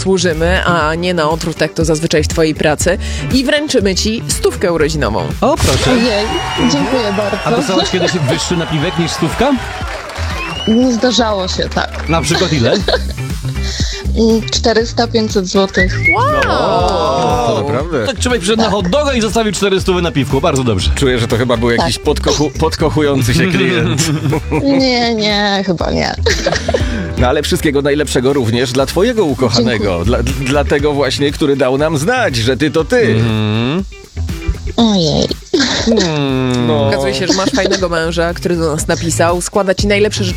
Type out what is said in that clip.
zasłużymy, a nie na odwrót, jak to zazwyczaj w twojej pracy. I wręczymy ci 100 urodzinową. O, proszę. Ojej, dziękuję bardzo. A dostałaś kiedyś wyższy napiwek niż 100? Nie zdarzało się, tak. Na przykład ile? 400-500 złotych. To naprawdę. Tak człowiek przyszedł na hot doga i zostawił 400 na piwku. Bardzo dobrze. Czuję, że to chyba był jakiś podkochujący się klient. Nie, chyba nie. No ale wszystkiego najlepszego również dla twojego ukochanego. Dla tego właśnie, który dał nam znać, że ty to ty. Ojej. No. Okazuje się, że masz fajnego męża, który do nas napisał. Składa ci najlepsze życzenia